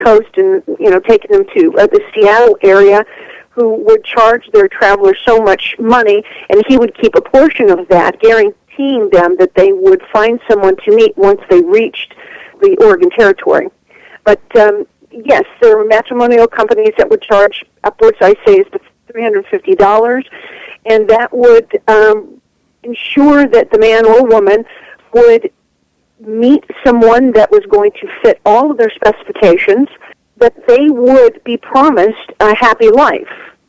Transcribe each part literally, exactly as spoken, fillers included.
coast and, you know, taking them to uh, the Seattle area, who would charge their travelers so much money, and he would keep a portion of that, guaranteeing them that they would find someone to meet once they reached the Oregon Territory. But, um, yes, there were matrimonial companies that would charge upwards, I say, is three hundred fifty dollars, and that would um, ensure that the man or woman would meet someone that was going to fit all of their specifications, that they would be promised a happy life.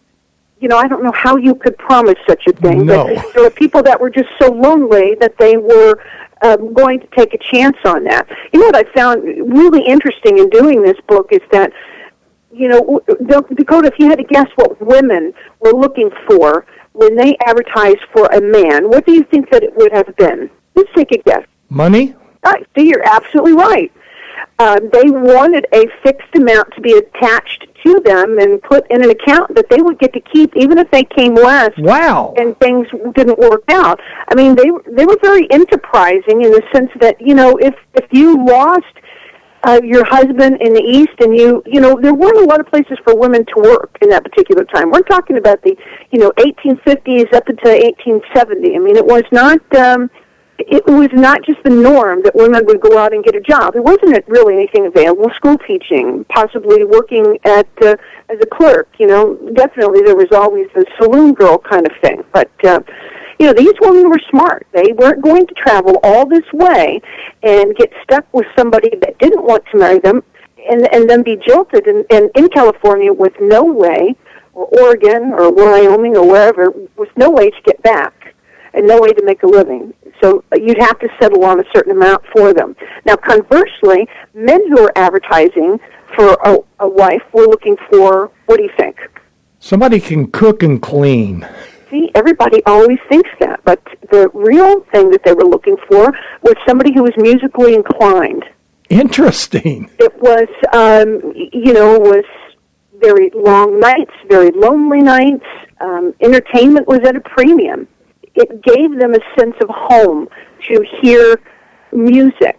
You know, I don't know how you could promise such a thing. No. But there were people that were just so lonely that they were um, going to take a chance on that. You know what I found really interesting in doing this book is that, you know, Dakota, if you had to guess what women were looking for when they advertised for a man, what do you think that it would have been? Let's take a guess. Money? Right, see, you're absolutely right. Uh, they wanted a fixed amount to be attached to them and put in an account that they would get to keep even if they came less. Wow. And things didn't work out. I mean, they they were very enterprising in the sense that, you know, if, if you lost uh, your husband in the East and you, you know, there weren't a lot of places for women to work in that particular time. We're talking about the, you know, eighteen fifties up until eighteen seventy. I mean, it was not... Um, It was not just the norm that women would go out and get a job. There wasn't really anything available. School teaching, possibly working at uh, as a clerk. You know, definitely there was always the saloon girl kind of thing. But uh, you know, these women were smart. They weren't going to travel all this way and get stuck with somebody that didn't want to marry them, and and then be jilted. And, and in California, with no way, or Oregon, or Wyoming, or wherever, with no way to get back. And no way to make a living. So you'd have to settle on a certain amount for them. Now, conversely, men who are advertising for a, a wife were looking for, what do you think? Somebody can cook and clean. See, everybody always thinks that, but the real thing that they were looking for was somebody who was musically inclined. Interesting. It was, um, you know, was very long nights, very lonely nights. Um, entertainment was at a premium. It gave them a sense of home to hear music,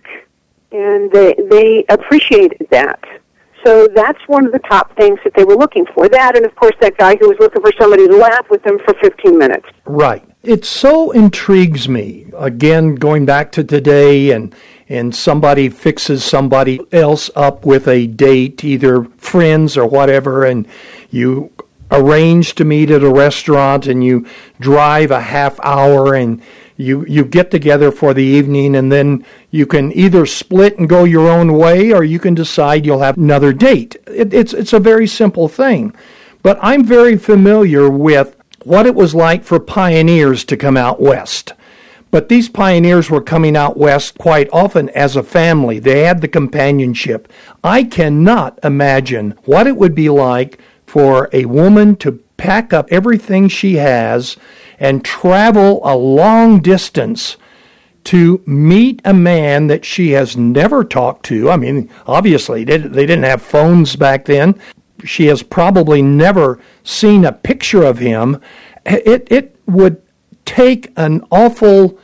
and they they appreciated that. So that's one of the top things that they were looking for. That, and of course, that guy who was looking for somebody to laugh with them for fifteen minutes. Right. It so intrigues me, again, going back to today, and and somebody fixes somebody else up with a date, either friends or whatever, and you arrange to meet at a restaurant, and you drive a half hour, and you you get together for the evening, and then you can either split and go your own way, or you can decide you'll have another date. It, it's it's a very simple thing. But I'm very familiar with what it was like for pioneers to come out west. But these pioneers were coming out west quite often as a family. They had the companionship. I cannot imagine what it would be like for a woman to pack up everything she has and travel a long distance to meet a man that she has never talked to. I mean, obviously, they didn't have phones back then. She has probably never seen a picture of him. It, it would take an awful,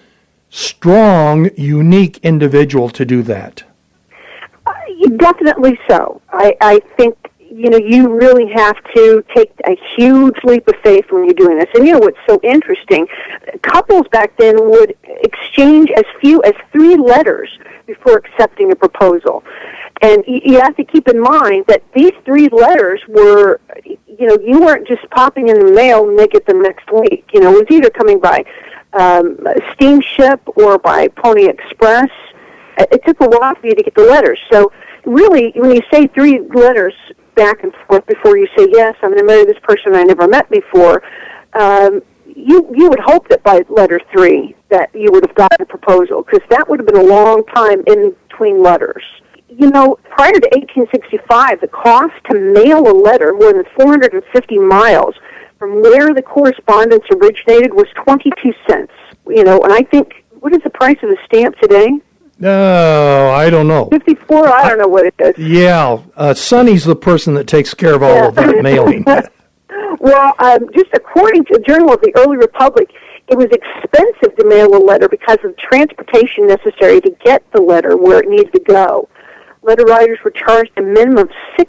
strong, unique individual to do that. Uh, definitely so. I, I think you know, you really have to take a huge leap of faith when you're doing this. And you know what's so interesting? Couples back then would exchange as few as three letters before accepting a proposal. And you have to keep in mind that these three letters were, you know, you weren't just popping in the mail and they get them next week. You know, it was either coming by um, steamship or by Pony Express. It took a while for you to get the letters. So really, when you say three letters back and forth before you say, yes, I'm going to marry this person I never met before, um, you you would hope that by letter three that you would have gotten a proposal, because that would have been a long time in between letters. You know, prior to eighteen sixty-five, the cost to mail a letter more than four hundred fifty miles from where the correspondence originated was twenty-two cents. You know, and I think, what is the price of a stamp today? No, I don't know. fifty-four, I don't know what it is. Yeah, uh, Sonny's the person that takes care of all yeah. of that mailing. Well, um, just according to a Journal of the Early Republic, it was expensive to mail a letter because of transportation necessary to get the letter where it needs to go. letter writers were charged a minimum of six